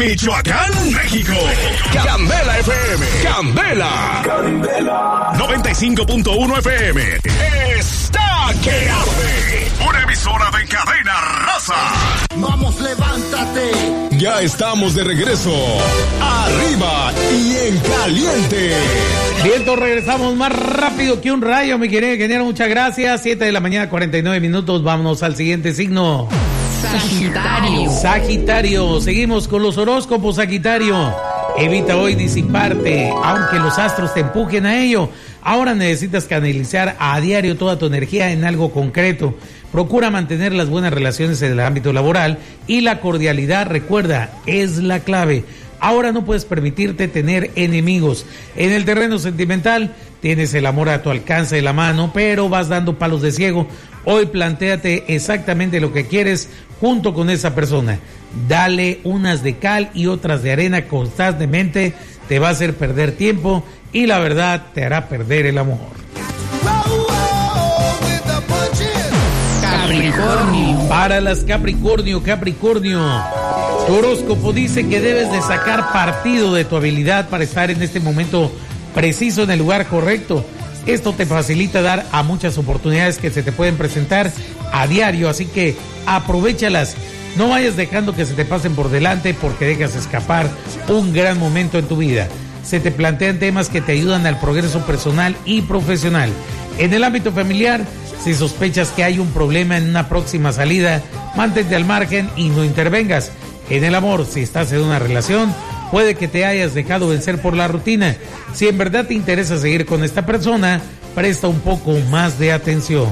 Michoacán, México. Candela FM. Candela. 95.1 FM. Está que arde. Una emisora de cadena raza. Vamos, levántate. Ya estamos de regreso. Arriba y en caliente. Bien, entonces regresamos más rápido que un rayo, mi querido ingeniero. Muchas gracias. 7:49 a.m. Vámonos al siguiente signo. Sagitario. Sagitario. Seguimos con los horóscopos, Sagitario. Evita hoy disiparte, aunque los astros te empujen a ello. Ahora necesitas canalizar a diario toda tu energía en algo concreto. Procura mantener las buenas relaciones en el ámbito laboral y la cordialidad, recuerda, es la clave. Ahora no puedes permitirte tener enemigos. En el terreno sentimental tienes el amor a tu alcance de la mano, pero vas dando palos de ciego. Hoy plantéate exactamente lo que quieres junto con esa persona. Dale unas de cal y otras de arena constantemente. Te va a hacer perder tiempo y la verdad te hará perder el amor. Capricornio. Para las Capricornio. Tu horóscopo dice que debes de sacar partido de tu habilidad para estar en este momento preciso en el lugar correcto. Esto te facilita dar a muchas oportunidades que se te pueden presentar a diario, así que aprovéchalas. No vayas dejando que se te pasen por delante porque dejas escapar un gran momento en tu vida. Se te plantean temas que te ayudan al progreso personal y profesional. En el ámbito familiar, si sospechas que hay un problema en una próxima salida, mantente al margen y no intervengas. En el amor, si estás en una relación, puede que te hayas dejado vencer por la rutina. Si en verdad te interesa seguir con esta persona, presta un poco más de atención.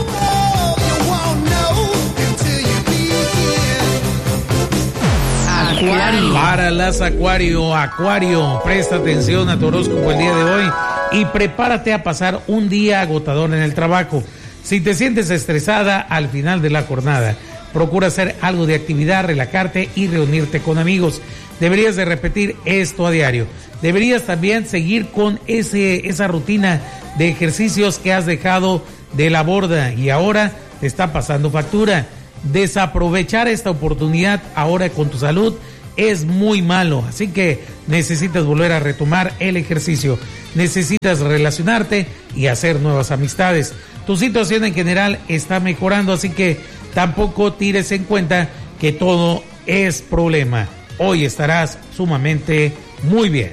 Acuario. Para las Acuario, presta atención a tu horóscopo el día de hoy y prepárate a pasar un día agotador en el trabajo. Si te sientes estresada al final de la jornada, procura hacer algo de actividad, relajarte y reunirte con amigos. Deberías de repetir esto a diario. Deberías también seguir con esa rutina de ejercicios que has dejado de la borda y ahora te está pasando factura. Desaprovechar esta oportunidad ahora con tu salud es muy malo, así que necesitas volver a retomar el ejercicio. Necesitas relacionarte y hacer nuevas amistades. Tu situación en general está mejorando, así que tampoco tires en cuenta que todo es problema. Hoy estarás sumamente muy bien.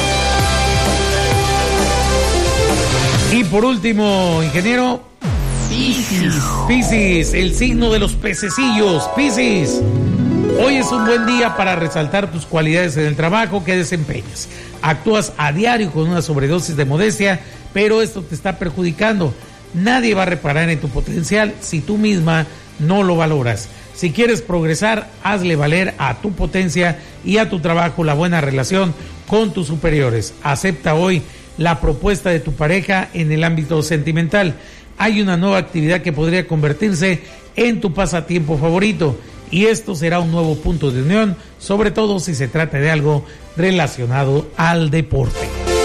Y por último, ingeniero, Piscis, el signo de los pececillos. Piscis, hoy es un buen día para resaltar tus cualidades en el trabajo que desempeñas. Actúas a diario con una sobredosis de modestia, pero esto te está perjudicando. Nadie va a reparar en tu potencial si tú misma no lo valoras. Si quieres progresar, hazle valer a tu potencia y a tu trabajo la buena relación con tus superiores. Acepta hoy la propuesta de tu pareja en el ámbito sentimental. Hay una nueva actividad que podría convertirse en tu pasatiempo favorito y esto será un nuevo punto de unión, sobre todo si se trata de algo relacionado al deporte.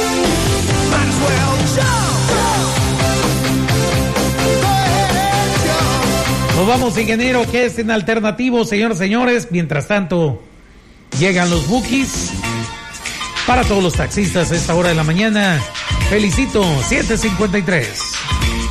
Nos vamos, ingeniero, que es en alternativo, señores. Mientras tanto, llegan los bookies. Para todos los taxistas a esta hora de la mañana, felicito, 7:53.